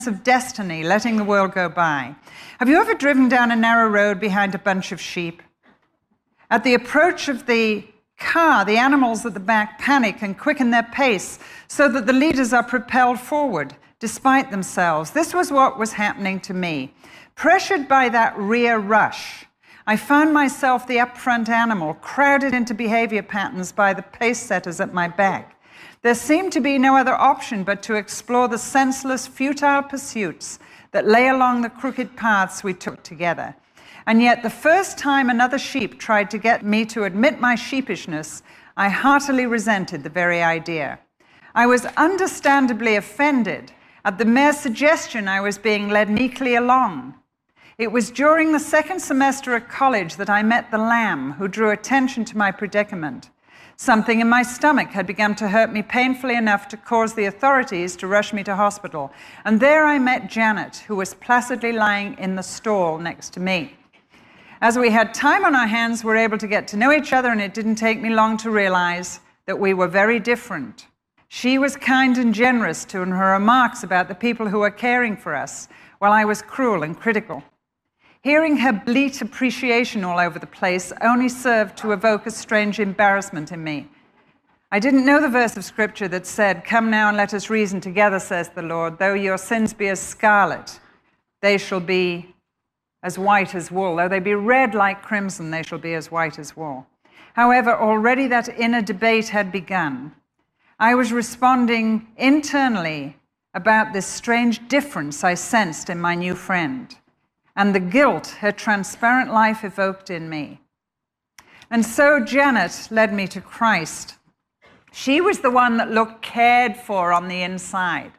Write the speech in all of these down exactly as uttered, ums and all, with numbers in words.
of destiny, letting the world go by. Have you ever driven down a narrow road behind a bunch of sheep? At the approach of the car, the animals at the back panic and quicken their pace so that the leaders are propelled forward despite themselves. This was what was happening to me. Pressured by that rear rush, I found myself the upfront animal, crowded into behavior patterns by the pace setters at my back. There seemed to be no other option but to explore the senseless, futile pursuits that lay along the crooked paths we took together. And yet, the first time another sheep tried to get me to admit my sheepishness, I heartily resented the very idea. I was understandably offended at the mere suggestion I was being led meekly along. It was during the second semester at college that I met the lamb who drew attention to my predicament. Something in my stomach had begun to hurt me painfully enough to cause the authorities to rush me to hospital. And there I met Janet, who was placidly lying in the stall next to me. As we had time on our hands, we were able to get to know each other, and it didn't take me long to realize that we were very different. She was kind and generous to in her remarks about the people who were caring for us, while I was cruel and critical. Hearing her bleat appreciation all over the place only served to evoke a strange embarrassment in me. I didn't know the verse of Scripture that said, "Come now and let us reason together, says the Lord. Though your sins be as scarlet, they shall be as white as wool. Though they be red like crimson, they shall be as white as wool." However, already that inner debate had begun. I was responding internally about this strange difference I sensed in my new friend, and the guilt her transparent life evoked in me. And so Janet led me to Christ. She was the one that looked cared for on the inside.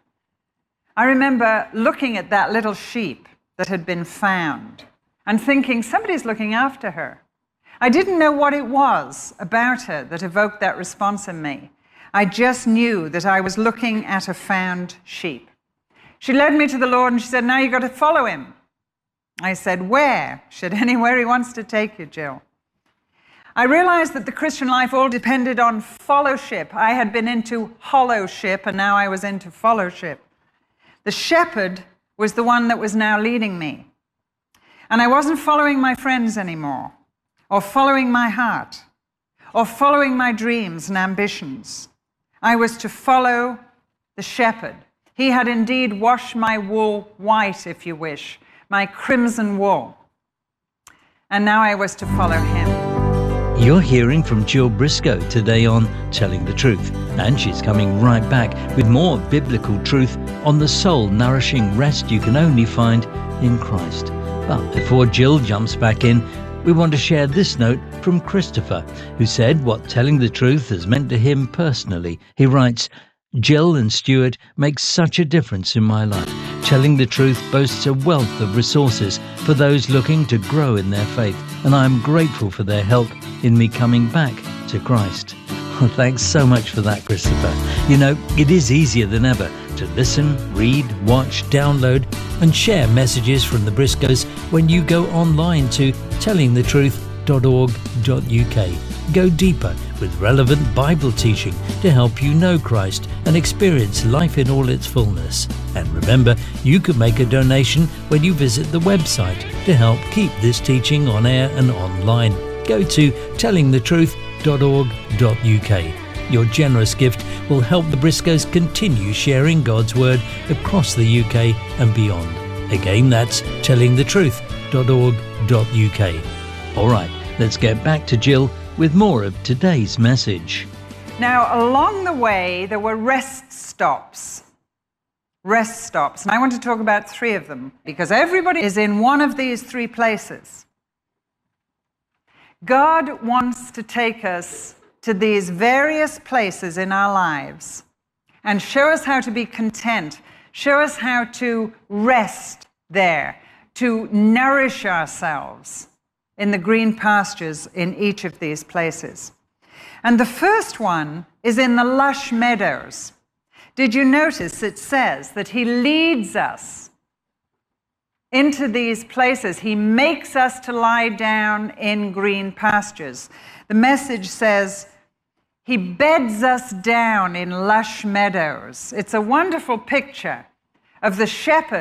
I remember looking at that little sheep that had been found and thinking, somebody's looking after her. I didn't know what it was about her that evoked that response in me. I just knew that I was looking at a found sheep. She led me to the Lord and she said, "Now you've got to follow him." I said, "Where?" She said, "Anywhere he wants to take you, Jill." I realized that the Christian life all depended on fellowship. I had been into hollowship, and now I was into fellowship. The shepherd was the one that was now leading me. And I wasn't following my friends anymore, or following my heart, or following my dreams and ambitions. I was to follow the shepherd. He had indeed washed my wool white, if you wish, my crimson wool. And now I was to follow him. You're hearing from Jill Briscoe today on Telling the Truth, and she's coming right back with more biblical truth on the soul-nourishing rest you can only find in Christ. But before Jill jumps back in, we want to share this note from Christopher, who said what telling the truth has meant to him personally. He writes, "Jill and Stuart make such a difference in my life. Telling the Truth boasts a wealth of resources for those looking to grow in their faith, and I am grateful for their help in me coming back to Christ." Well, thanks so much for that, Christopher. You know, it is easier than ever to listen, read, watch, download and share messages from the Briscoes when you go online to telling the truth dot org dot U K. Go deeper with relevant Bible teaching to help you know Christ and experience life in all its fullness. And remember, you can make a donation when you visit the website to help keep this teaching on air and online. Go to telling the truth dot org dot U K. Your generous gift will help the Briscoes continue sharing God's Word across the U K and beyond. Again, that's telling the truth dot org dot U K. All right, let's get back to Jill with more of today's message. Now, along the way, there were rest stops. Rest stops. And I want to talk about three of them, because everybody is in one of these three places. God wants to take us to these various places in our lives and show us how to be content, show us how to rest there, to nourish ourselves in the green pastures in each of these places. And the first one is in the lush meadows. Did you notice it says that he leads us into these places? He makes us to lie down in green pastures. The Message says he beds us down in lush meadows. It's a wonderful picture of the shepherd